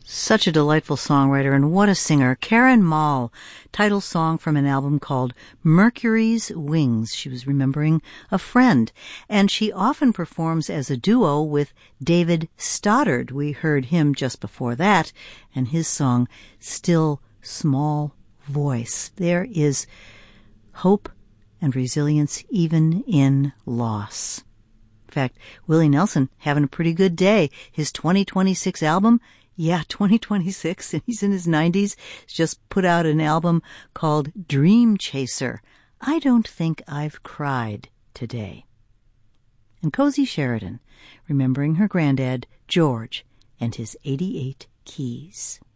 Such a delightful songwriter, and what a singer. Karen Mall, title song from an album called Mercury's Wings. She was remembering a friend, and she often performs as a duo with David Stoddard. We heard him just before that, and his song, Still Small Voice. There is hope and resilience even in loss. In fact, Willie Nelson having a pretty good day. His 2026 album, 2026, and he's in his 90s, just put out an album called Dream Chaser. I don't think I've cried today. And Cozy Sheridan, remembering her granddad, George, and his 88 keys.